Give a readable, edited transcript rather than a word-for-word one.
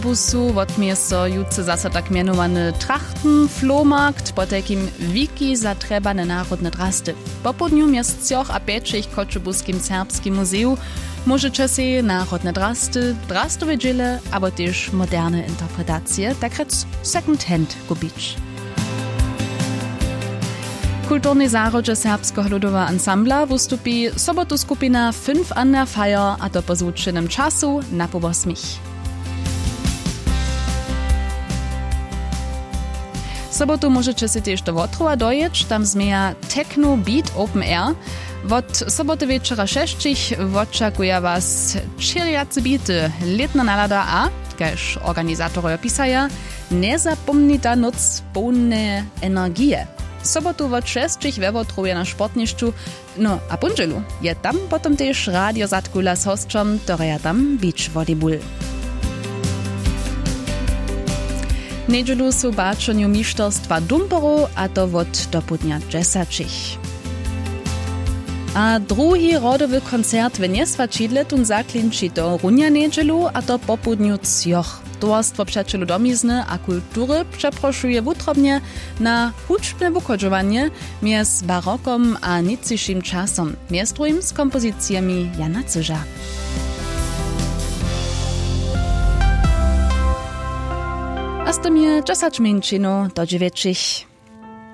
Busu odmie so jutce zase tak mianowany Trachtenflohmarkt, po takim wiki zatrebane narodne drasty. Po południu miast Cioch a Pieczych w Koczybuskim Serbskim Muzeum możecie się narodne drasty, drastowe dziele, albo też moderne interpretacje, tak rec second hand kupić. Kulturnej zárodže Serbskiego ludowego ansambla wystupi sobotu skupina 5 an der Feier, a to po zvučenem času na po 8. Sobotu możecie się też do Wotrowa dojeć, tam zmieja Techno Beat Open Air. Od soboty wieczora 6 oczekuje was 4 bity, letna nalada a, kaž organizatory opisaja, nezapomnita noc pełne energie. Sobotu od 6 we Wotrowie na sportniszczu, no a punželu je tam potom też Radio Zatkula z hostom, które tam beach volleyball. Niedzielu su bačonju mišterstva Dumperu, a to od do południa 10. A drugi rodowy koncert w Niesvačidle tun zaklinči do runja niedzielu, a to po południu Cioch. Towarstwo Przyjaciół Domizny a Kultury przeproszuje wutrobnie na huczbne wychodzowanie między barokom a nicyjszym czasom, między z kompozycjami Jana Cyża. A z tym je 10 minut do 9.